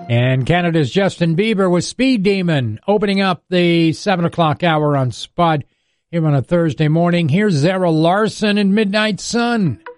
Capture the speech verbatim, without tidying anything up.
And Canada's Justin Bieber with Speed Demon, opening up the seven o'clock hour on Spud here on a Thursday morning. Here's Zara Larsson and Midnight Sun.